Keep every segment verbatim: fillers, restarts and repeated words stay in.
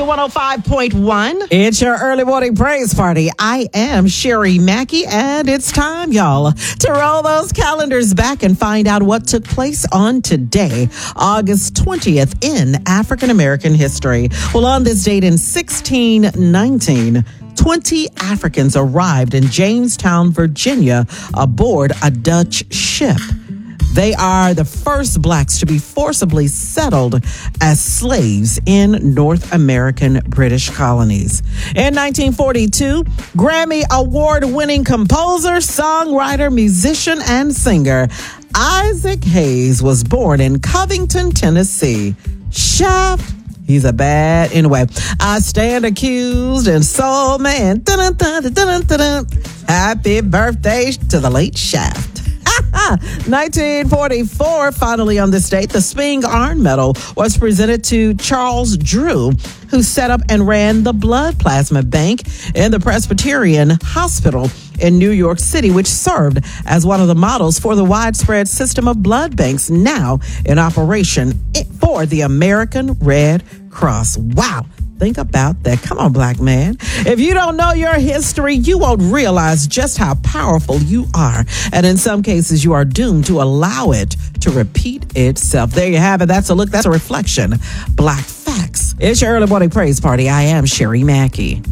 Hallelujah one oh five point one. It's your early morning praise party. I am Sherry Mackey, and it's time, y'all, to roll those calendars back and find out what took place on today, August twentieth, in African American history. Well, on this date in sixteen nineteen, twenty Africans arrived in Jamestown, Virginia, aboard a Dutch ship. They are the first blacks to be forcibly settled as slaves in North American British colonies. In nineteen forty-two, Grammy Award-winning composer, songwriter, musician, and singer Isaac Hayes was born in Covington, Tennessee. Shaft. He's a bad, anyway. I stand accused and soul man. Dun, dun, dun, dun, dun, dun. Happy birthday to the late Shaft. nineteen forty-four, finally on this date, the Sping Iron Medal was presented to Charles Drew, who set up and ran the blood plasma bank in the Presbyterian Hospital in New York City, which served as one of the models for the widespread system of blood banks now in operation for the American Red Cross. Wow. Think about that. Come on, black man. If you don't know your history, you won't realize just how powerful you are. And in some cases, you are doomed to allow it to repeat itself. There you have it. That's a look. That's a reflection. Black facts. It's your early morning praise party. I am Sherry Mackey.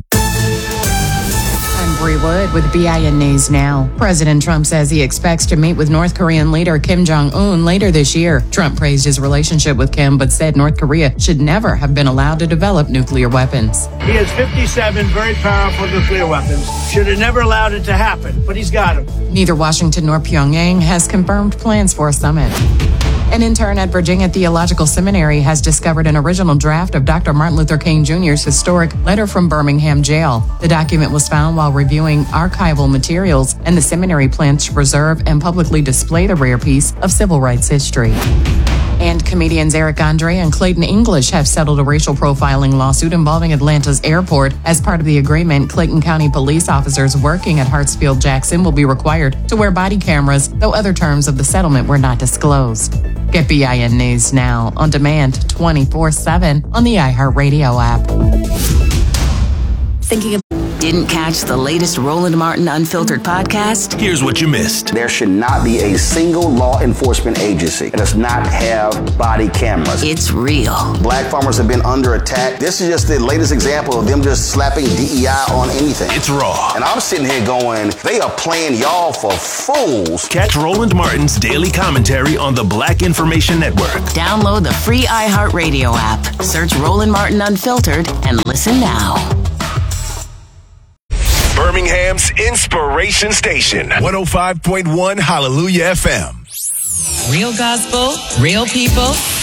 Bree Wood with B I N News Now. President Trump says he expects to meet with North Korean leader Kim Jong-un later this year. Trump praised his relationship with Kim, but said North Korea should never have been allowed to develop nuclear weapons. He has fifty-seven very powerful nuclear weapons. Should have never allowed it to happen, but he's got them. Neither Washington nor Pyongyang has confirmed plans for a summit. An intern at Virginia Theological Seminary has discovered an original draft of Doctor Martin Luther King Junior's historic letter from Birmingham jail. The document was found while reviewing archival materials, and the seminary plans to preserve and publicly display the rare piece of civil rights history. And comedians Eric Andre and Clayton English have settled a racial profiling lawsuit involving Atlanta's airport. As part of the agreement, Clayton County police officers working at Hartsfield-Jackson will be required to wear body cameras, though other terms of the settlement were not disclosed. Get B I N News Now on demand twenty-four seven on the iHeartRadio app. Thinking of Didn't catch the latest Roland Martin Unfiltered podcast? Here's what you missed. There should not be a single law enforcement agency that does not have body cameras. It's real. Black farmers have been under attack. This is just the latest example of them just slapping D E I on anything. It's raw. And I'm sitting here going, they are playing y'all for fools. Catch Roland Martin's daily commentary on the Black Information Network. Download the free iHeartRadio app. Search Roland Martin Unfiltered and listen now. Birmingham's Inspiration Station, one oh five point one Hallelujah F M. Real gospel, real people.